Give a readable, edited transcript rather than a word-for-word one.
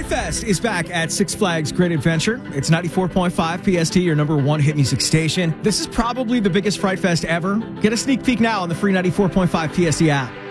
Fest is back at Six Flags Great Adventure. It's 94.5 PST, your number one hit music station. This is probably the biggest Fright Fest ever. Get a sneak peek now on the free 94.5 PST app.